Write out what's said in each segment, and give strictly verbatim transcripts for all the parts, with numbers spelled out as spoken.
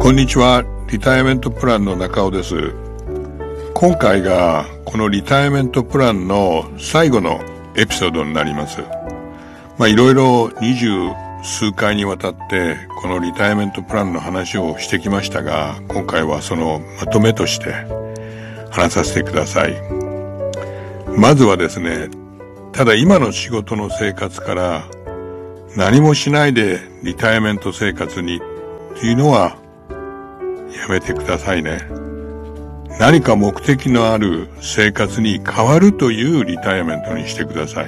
こんにちは。リタイアメントプランの中尾です。今回がこのリタイアメントプランの最後のエピソードになります。まあいろいろ二十数回にわたってこのリタイアメントプランの話をしてきましたが、今回はそのまとめとして話させてください。まずはですね、ただ今の仕事の生活から何もしないでリタイアメント生活にというのはやめてくださいね。何か目的のある生活に変わるというリタイアメントにしてください。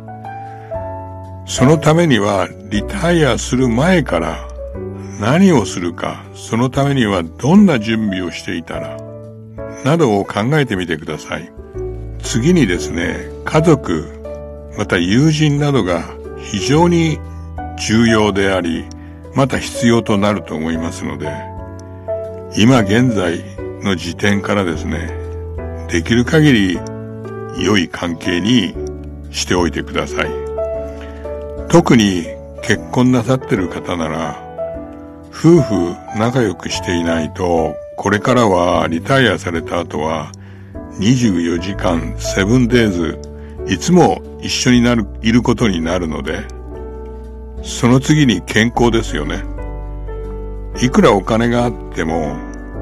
そのためにはリタイアする前から何をするか、そのためにはどんな準備をしていたらなどを考えてみてください。次にですね、家族また友人などが非常に重要であり、また必要となると思いますので、今現在の時点からですね、できる限り良い関係にしておいてください。特に結婚なさってる方なら、夫婦仲良くしていないと、これからはリタイアされた後はにじゅうよじかん、セブンデイズ、いつも一緒になる、いることになるので、その次に健康ですよね。いくらお金があっても、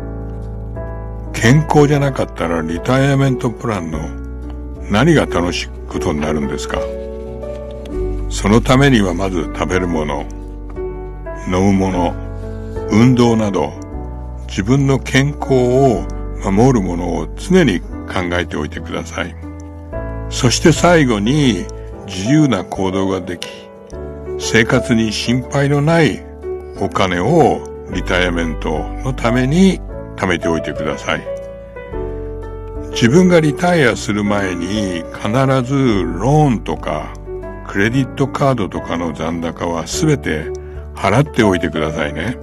健康じゃなかったらリタイアメントプランの何が楽しいことになるんですか。そのためにはまず食べるもの、飲むもの、運動など、自分の健康を守るものを常に考えておいてください。そして最後に自由な行動ができ、生活に心配のないお金をリタイアメントのために貯めておいてください。自分がリタイアする前に必ずローンとかクレジットカードとかの残高はすべて払っておいてくださいね。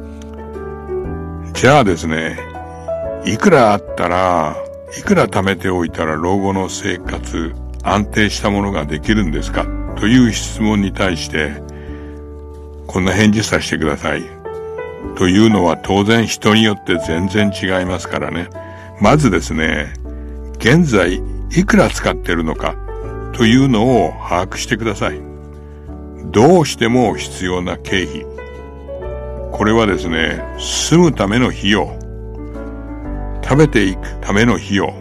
じゃあですね、いくらあったら、いくら貯めておいたら老後の生活安定したものができるんですかという質問に対してこんな返事させてください。というのは当然人によって全然違いますからね。まずですね、現在いくら使ってるのかというのを把握してください。どうしても必要な経費。これはですね、住むための費用、食べていくための費用、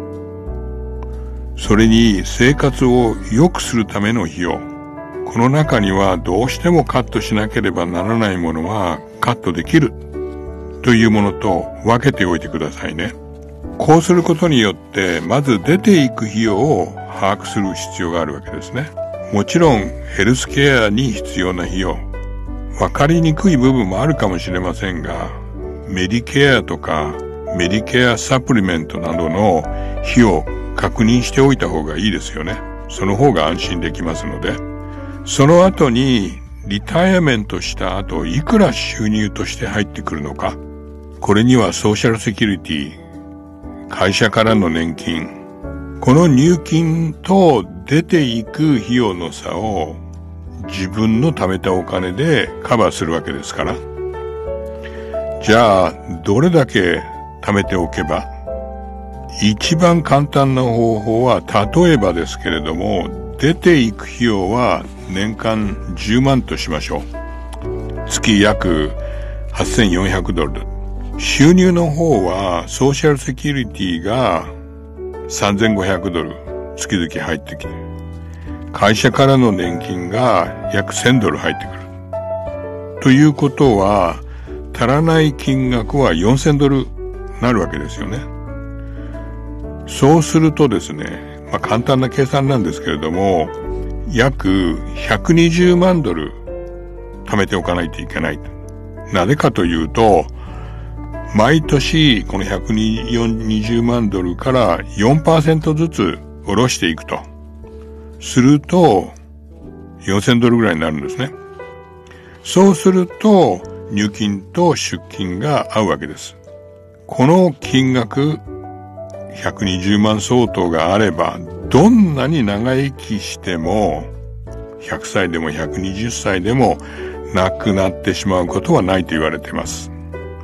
それに生活を良くするための費用。この中にはどうしてもカットしなければならないものはカットできるというものと分けておいてくださいね。こうすることによってまず出ていく費用を把握する必要があるわけですね。もちろんヘルスケアに必要な費用、分かりにくい部分もあるかもしれませんが、メディケアとかメディケアサプリメントなどの費用を確認しておいた方がいいですよね。その方が安心できますので。その後にリタイアメントした後いくら収入として入ってくるのか。これにはソーシャルセキュリティ、会社からの年金、この入金と出ていく費用の差を自分の貯めたお金でカバーするわけですから。じゃあどれだけ貯めておけば。一番簡単な方法は、例えばですけれども、出ていく費用は年間じゅうまんとしましょう。月約はっせんよんひゃくドル。収入の方はソーシャルセキュリティがさんぜんごひゃくドル月々入ってきて、会社からの年金が約せんドル入ってくる。ということは、足らない金額はよんせんドルなるわけですよね。そうするとですね、まあ簡単な計算なんですけれども、約ひゃくにじゅうまんドル貯めておかないといけない。なぜかというと、毎年このひゃくにじゅうまんドルから よんパーセント ずつ下ろしていくと。すると、よんせんドルぐらいになるんですね。そうすると、入金と出金が合うわけです。この金額、ひゃくにじゅうまん相当があれば、どんなに長生きしても、ひゃくさいでもひゃくにじゅっさいでも亡くなってしまうことはないと言われています。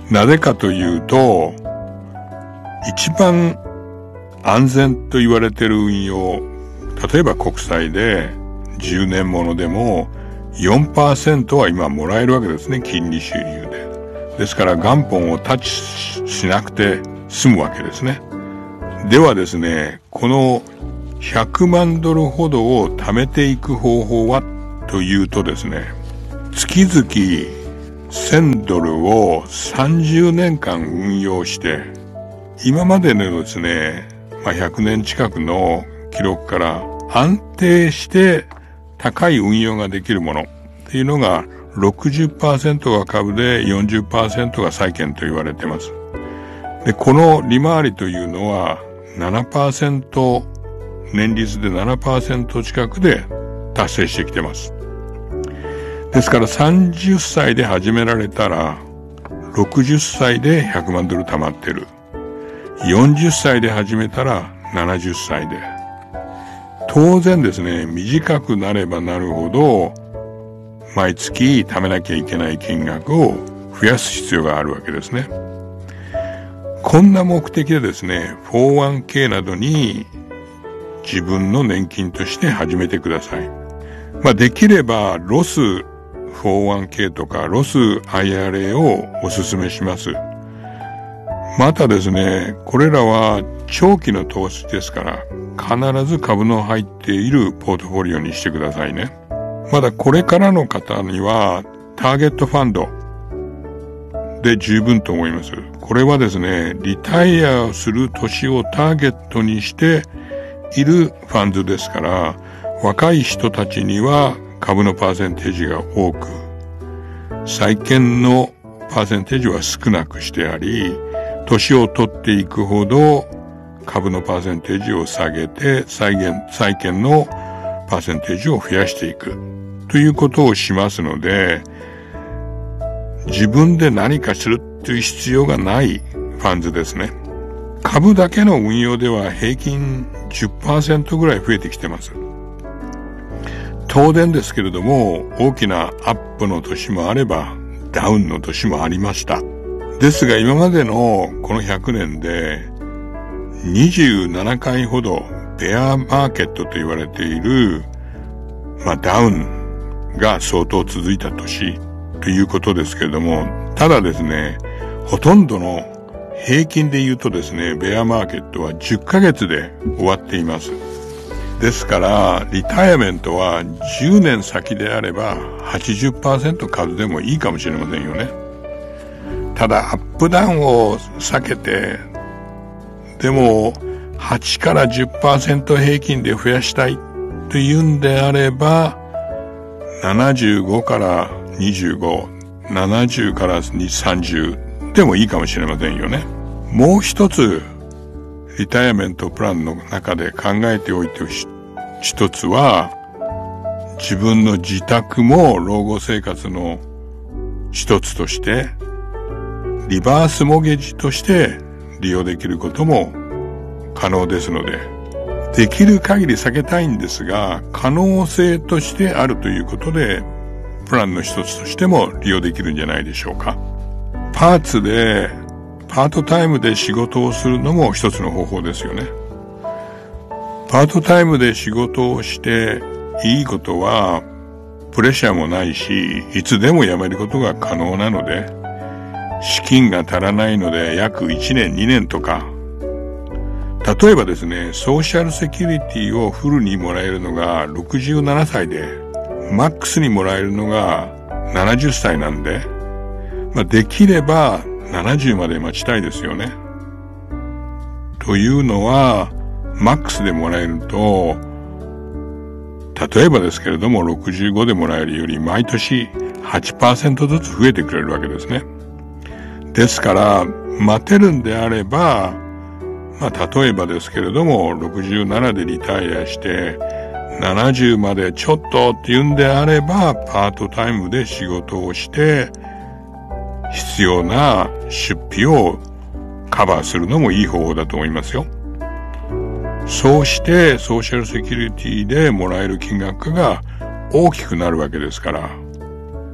なぜかというと、一番安全と言われている運用、例えば国債でじゅうねんものでも よんパーセント は今もらえるわけですね、金利収入で。ですから元本をタッチしなくて済むわけですね。ではですね、このひゃくまんドルほどを貯めていく方法はというとですね、月々せんドルをさんじゅうねんかん運用して、今までのですね、まあ、ひゃくねん近くの記録から安定して高い運用ができるものっていうのが ろくじゅっパーセント が株で よんじゅっパーセント が債券と言われています。で、この利回りというのは ななパーセント、年率で ななパーセント 近くで達成してきてます。ですからさんじゅっさいで始められたらろくじゅっさいでひゃくまんドル貯まってる。よんじゅっさいで始めたらななじゅっさいで。当然ですね、短くなればなるほど毎月貯めなきゃいけない金額を増やす必要があるわけですね。こんな目的でですね、フォーワンケー などに自分の年金として始めてください。まあできればロス フォーワンケー とかロス アイアールエー をお勧めします。またですね、これらは長期の投資ですから必ず株の入っているポートフォリオにしてくださいね。まだこれからの方にはターゲットファンドで十分と思います。これはですね、リタイアをする年をターゲットにしているファンドですから、若い人たちには株のパーセンテージが多く、債券のパーセンテージは少なくしてあり、年を取っていくほど株のパーセンテージを下げて債券、債券のパーセンテージを増やしていくということをしますので、自分で何かするという必要がないファンドですね。株だけの運用では平均 じゅっパーセント ぐらい増えてきてます。当然ですけれども、大きなアップの年もあればダウンの年もありました。ですが今までのこのひゃくねんでにじゅうななかいほどベアマーケットと言われている、まあダウンが相当続いた年ということですけれども、ただですね、ほとんどの平均で言うとですね、ベアマーケットはじゅっかげつで終わっています。ですから、リタイアメントはじゅうねん先であれば はちじゅっパーセント 数でもいいかもしれませんよね。ただ、アップダウンを避けて、でもはちからじゅっパーセント 平均で増やしたいというんであれば、ななじゅうごからにじゅうご、ななじゅうからさんじゅうでもいいかもしれませんよね。もう一つ、リタイアメントプランの中で考えておいて一つは、自分の自宅も老後生活の一つとして、リバースモゲージとして利用できることも可能ですので、できる限り避けたいんですが、可能性としてあるということで、プランの一つとしても利用できるんじゃないでしょうか。パーツで、パートタイムで仕事をするのも一つの方法ですよね。パートタイムで仕事をしていいことは、プレッシャーもないし、いつでも辞めることが可能なので、資金が足らないので約いちねんにねんとか、例えばですね、ソーシャルセキュリティをフルにもらえるのがろくじゅうななさいで、マックスにもらえるのがななじゅっさいなんで、まあ、できればななじゅうまで待ちたいですよね。というのは、マックスでもらえると、例えばですけれどもろくじゅうごでもらえるより毎年 はちパーセント ずつ増えてくれるわけですね。ですから、待てるんであれば、まあ例えばですけれどもろくじゅうななでリタイアして、ななじゅうまでちょっとっていうんであれば、パートタイムで仕事をして、必要な出費をカバーするのもいい方法だと思いますよ。そうしてソーシャルセキュリティでもらえる金額が大きくなるわけですから、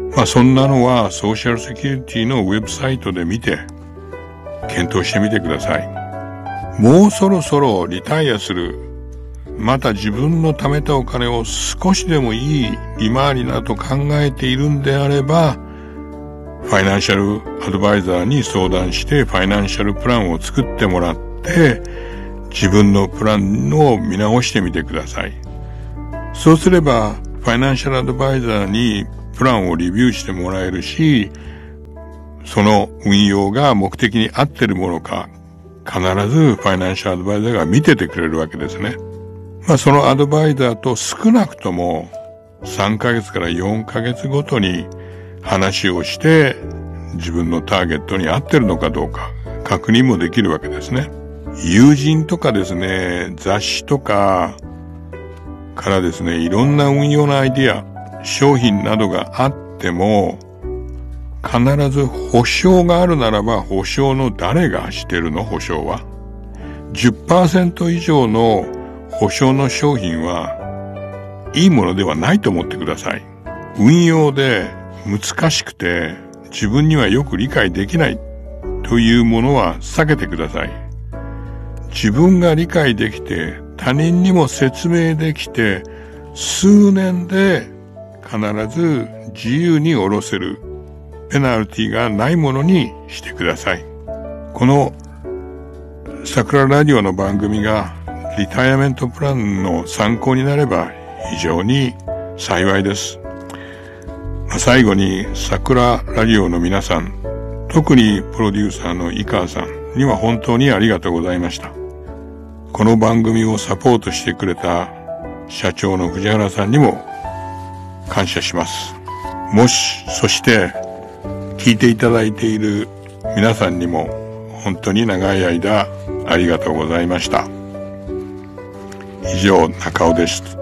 まあそんなのはソーシャルセキュリティのウェブサイトで見て検討してみてください。もうそろそろリタイアする。また自分の貯めたお金を少しでもいい利回りなどと考えているんであれば、ファイナンシャルアドバイザーに相談してファイナンシャルプランを作ってもらって、自分のプランを見直してみてください。そうすれば、ファイナンシャルアドバイザーにプランをレビューしてもらえるし、その運用が目的に合ってるものか、必ずファイナンシャルアドバイザーが見ててくれるわけですね。まあそのアドバイザーと少なくともさんかげつからよんかげつごとに話をして自分のターゲットに合ってるのかどうか確認もできるわけですね。友人とかですね、雑誌とかからですね、いろんな運用のアイディア、商品などがあっても必ず保証があるならば保証の誰がしてるの？保証は じゅっパーセント 以上の保証の商品はいいものではないと思ってください。運用で難しくて自分にはよく理解できないというものは避けてください。自分が理解できて他人にも説明できて数年で必ず自由に下ろせるペナルティがないものにしてください。この桜ラジオの番組がリタイアメントプランの参考になれば非常に幸いです。まあ、最後に桜ラジオの皆さん、特にプロデューサーの井川さんには本当にありがとうございました。この番組をサポートしてくれた社長の藤原さんにも感謝します。もし、そして聞いていただいている皆さんにも本当に長い間ありがとうございました。以上、中尾です。